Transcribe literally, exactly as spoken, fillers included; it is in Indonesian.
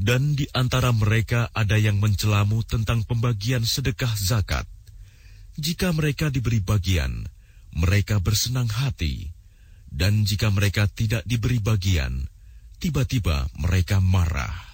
Dan di antara mereka ada yang mencelamu tentang pembagian sedekah zakat. Jika mereka diberi bagian, mereka bersenang hati. Dan jika mereka tidak diberi bagian, tiba-tiba mereka marah.